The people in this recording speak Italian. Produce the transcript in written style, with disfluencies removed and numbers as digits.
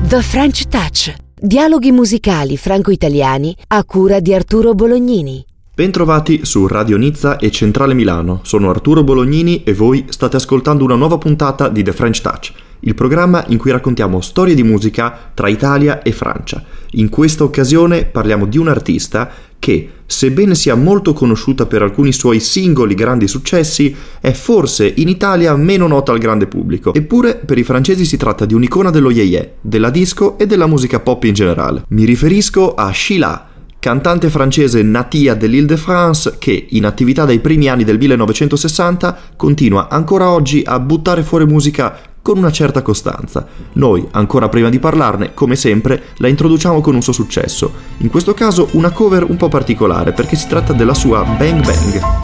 The French Touch. Dialoghi musicali franco-italiani a cura di Arturo Bolognini. Bentrovati su Radio Nizza e Centrale Milano. Sono Arturo Bolognini e voi state ascoltando una nuova puntata di The French Touch, il programma in cui raccontiamo storie di musica tra Italia e Francia. In questa occasione parliamo di un'artista che, sebbene sia molto conosciuta per alcuni suoi singoli grandi successi, è forse in Italia meno nota al grande pubblico. Eppure per i francesi si tratta di un'icona dello yé-yé, della disco e della musica pop in generale. Mi riferisco a Sheila, cantante francese natia dell'Île-de-France che, in attività dai primi anni del 1960, continua ancora oggi a buttare fuori musica con una certa costanza. Noi, ancora prima di parlarne, come sempre, la introduciamo con un suo successo. In questo caso una cover un po' particolare, perché si tratta della sua Bang Bang.